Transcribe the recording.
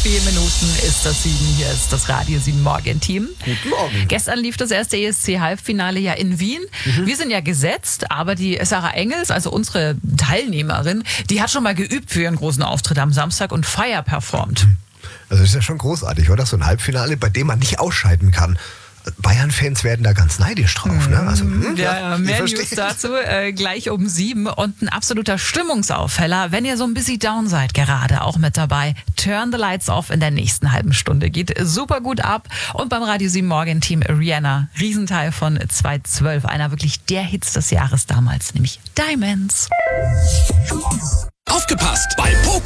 4 Minuten ist das 7. Hier ist das Radio 7 Morgen-Team. Guten Morgen. Gestern lief das erste ESC-Halbfinale ja in Wien. Wir sind ja gesetzt, aber die Sarah Engels, also unsere Teilnehmerin, die hat schon mal geübt für ihren großen Auftritt am Samstag und Fire performt. Also das ist ja schon großartig, oder? So ein Halbfinale, bei dem man nicht ausscheiden kann. Bayern-Fans werden da ganz neidisch drauf, ne? Also, Ja, ihr mehr versteht. News dazu gleich um 7 und ein absoluter Stimmungsaufheller, wenn ihr so ein bisschen down seid, gerade auch mit dabei. Turn the Lights Off in der nächsten halben Stunde. Geht super gut ab. Und beim Radio 7 Morgen-Team Rihanna, Riesenteil von 2012, einer wirklich der Hits des Jahres damals, nämlich Diamonds. Aufgepasst! Bei